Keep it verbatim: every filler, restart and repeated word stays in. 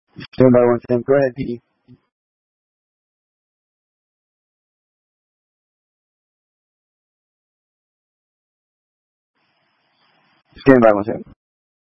Stand by one second. Go ahead, P D. Stand by one second.